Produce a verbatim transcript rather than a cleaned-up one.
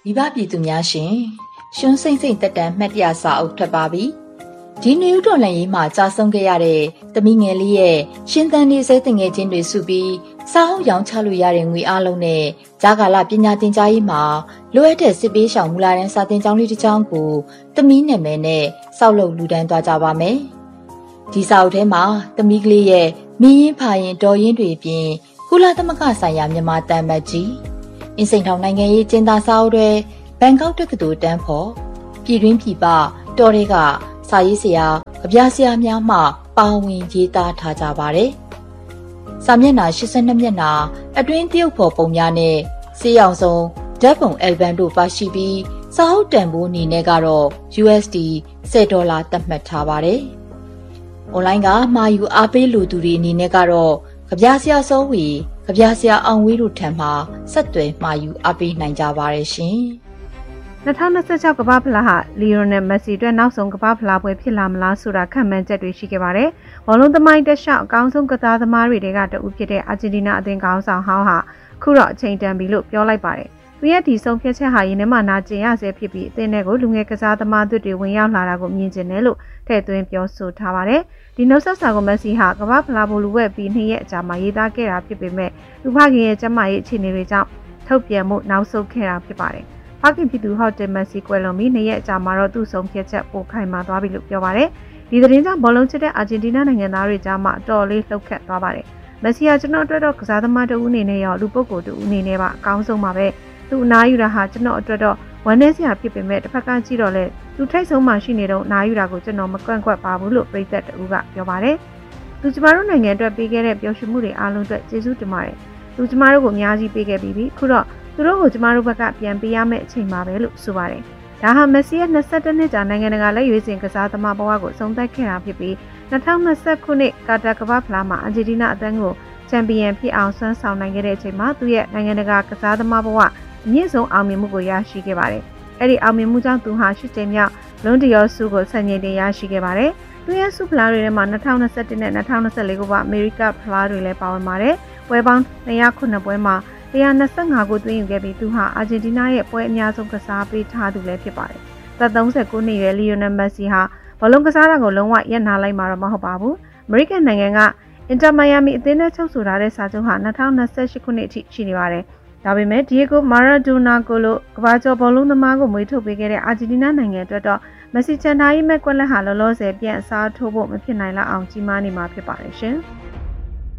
မိဘပြည်သူများရှင်ရှင်စိမ့်စိမ့်တက်တန်မှတ်တရစာအုပ်ထွက်ပါပြီဒီနယူးတော်လန်ရေးမှာကြာဆုံးခဲ့ရတဲ့သမီးငယ်လေးရဲ့ရှင်သန်နေစေတငယ်ချင်းတွေစုပြီးစာအုပ်ရောင်းချလို့ရတဲ့ငွေအားလုံးနဲ့ဂျာကာလပညာသင်ကြားရေးမှာလိုအပ်တဲ့စစ်ပေးရှောင်မူလာတန်းစာသင်ကျောင်းလေးတစ်ကျောင်းကိုသမီးနာမည်နဲ့စောက်လုပ်လူဒန်းသွားကြပါမယ်ဒီစာအုပ်ထဲမှာသမီးကလေးရဲ့မင်းရင်ဖာရင်တော်ရင်တွေပြင်ကုလသမဂ္ဂဆိုင်ရာမြန်မာတန်မတ်ကြီးအင်းစိန်ထောင်နိုင်ငံရေးကျင်းသားစာအုပ်တွေဘန်ကောက်တက္ကသိုလ်တန်းဖို့ပြည်တွင်းပြည်ပတော်တွေကစာရေးဆရာအပြားဆရာများမှပါဝင်ရေးသားထားကြပါတယ်။စာမျက်နှာ၈၂မျက်နှာအတွင်းတရုတ်ဖော်ပုံများနဲ့စေးရောင်စုံဓာတ်ပုံအယ်ဘမ်တို့ပါရှိပြီးစာအုပ်တန်ဖိုးအနေနဲ့ကတော့ ယူအက်စ်ဒီဆယ်ဒေါ်လာသတ်မှတ်ထားပါတယ်။ online ကမှာယူအားပေးလူသူတွေအနေနဲ့ကတော့ကြပြဆရာစောဝီကြပြဆရာအောင်ဝေးတို့ထံမှဆက်သွယ်မှာယူအားပေးနိုင်ကြပါတယ်ရှင်။၂၀၂၆ကမ္ဘာဖလားဟာလီယိုနယ်မက်ဆီအတွက်နောက်ဆုံးကမ္ဘာဖလားပွဲဖြစ်လာမလားဆိုတာခန့်မှန်းချက်တွေရှိခဲ့ပါတယ်။ဘောလုံးသမိုင်းတက်လျှောက်အကောင်းဆုံးကစားသမားတွေကတဦးဖြစ်တဲ့အာဂျင်တီးနားအသင်းခေါင်းဆောင်ဟောင်းဟာခုတော့အချိန်တန်ပြီလို့ပြောလိုက်ပါတယ်။သူရဲ့ဒီဆုံးဖြတ်ချက်ဟာရင်းနှီးမှနာကျင်ရဆဲဖြစ်ပြီးအသင်းတွေကိုလူငယ်ကစားသမားတွေဝင်ရောက်လာတာကိုမြင်ကျင်တယ်လို့ထည့်သွင်းပြောဆိုထားပါတယ်။ဒီနှုတ်ဆက်စာကိုမက်ဆီဟာကမ္ဘာဖလားဘိုလူဝက်ပြီးနှစ်ရက်အကြာမှာရေးသားခဲ့တာဖြစ်ပေမဲ့လူဖခင်ရဲ့ကျန်းမာရေးအခြေအနေတွေကြောင့်ထုတ်ပြန်မှုနောက်ဆုတ်ခဲ့တာဖြစ်ပါတယ်။ဖခင်ဖြစ်သူဟော့တယ်မက်ဆီကွယ်လွန်ပြီးနှစ်ရက်အကြာမှာတော့သူ့ဆုံးဖြတ်ချက်ပိုခိုင်မာသွားပြီလို့ပြောပါတယ်။ဒီသတင်းကြောင့်ဘောလုံးချစ်တဲ့အာဂျင်တီးနားနိုင်ငံသားတွေကြားမှာအတော်လေးလှုပ်ခတ်သွားပါတယ်။မက်ဆီဟာကျွန်တော်အတွက်တော့ကစားသမားတဦးအနေနဲ့ရောလူပုဂ္ဂိုလ်တဦးအနေနဲ့ပါအကောင်းဆုံးပါပဲ။သူအနားယူတာဟာကျွန်တော်အတွက်တော့ဝမ်းနည်းစရာဖြစ်ပေမဲ့တစ်ဖက်ကကြည့်တော့လေသူထိတ်ဆုံးမှရှိနေတော့အနားယူတာကိုကျွန်တော်မကွန့်ကွက်ပါဘူးလို့ပြည်သက်တဦးကပြောပါတယ်။သူကျမတို့နိုင်ငံအတွက်ပေးခဲ့တဲ့ပျော်ရွှင်မှုတွေအားလုံးအတွက်ကျေးဇူးတင်ပါတယ်။သူကျမတို့ကိုအများကြီးပေးခဲ့ပြီးပြီခုတော့သူတို့ကိုကျမတို့ဘက်ကပြန်ပေးရမယ့်အချိန်ပါပဲလို့ဆိုပါတယ်။ဒါဟာမက်ဆီရဲ့၂၁နှစ်ကြာနိုင်ငံတကာလက်ရွေးစင်ကစားသမားဘဝကိုဆုံးသက်ခဲ့တာဖြစ်ပြီး၂၀၂၀ခုနှစ်ကာတာကမ္ဘာဖလားမှာအာဂျင်တီးနားအသင်းကိုချန်ပီယံဖြစ်အောင်ဆွမ်းဆောင်နိုင်ခဲ့တဲ့အချိန်မှာသူရဲ့နိုင်ငံတကာကစားသမားဘဝအမြင့်ဆုံးအောင်မြင်မှုကိုရရှိခဲ့ပါတယ်။အဲ့ဒီအောင်မြင်မှုကြောင့်သူဟာရှစ်ကြိမ်မြောက်လွန်တရောဆုကိုဆန်ငင်တင်ရရှိခဲ့ပါတယ်။သူရဲ့ဆုဖလားတွေထဲမှာ၂၀၂၁နဲ့၂၀၂၄ခုပါအမေရိကဖလားတွေလည်းပါဝင်ပါတယ်။ပွဲပေါင်း၂၀၇ပွဲမှာ၁၂၅ကိုသွင်းယူခဲ့ပြီးသူဟာအာဂျင်တီးနားရဲ့ပွဲအများဆုံးကစားပေးထားသူလည်းဖြစ်ပါတယ်။သက်၃၉နှစ်ရွယ်လီယိုနယ်မက်ဆီဟာဘောလုံးကစားတာကိုလုံးဝရပ်နားလိုက်မှာတော့မဟုတ်ပါဘူး။အမေရိကန်နိုင်ငံကအင်တာမိုင်ယာမီအသင်းနဲ့ချုပ်ဆိုထားတဲ့စာချုပ်ဟာ၂၀၂၈ခုနှစ်အထိရှိနေပါတယ်။ဒါပေမဲ့ဒီယေဂိုမာရာဒိုနာကိုလိုကမ္ဘာကျော်ဘောလုံးသမားကိုမွေးထုတ်ပေးခဲ့တဲ့အာဂျင်တီးနားနိုင်ငံအတွက်တော့မက်ဆီချန်ထားရေးမဲ့ကွက်လက်ဟာလောလောဆယ်ပြန်အစားထိုးဖို့မဖြစ်နိုင်လောက်အောင်ကြီးမားနေမှာဖြစ်ပါတယ်ရှင်။